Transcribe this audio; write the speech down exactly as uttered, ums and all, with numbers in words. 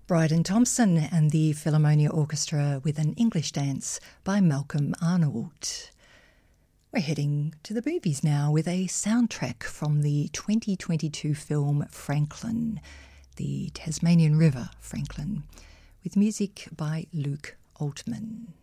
Bryden Thompson and the Philharmonia Orchestra with an English dance by Malcolm Arnold. We're heading to the movies now with a soundtrack from the twenty twenty-two film Franklin, the Tasmanian River Franklin, with music by Luke Altman.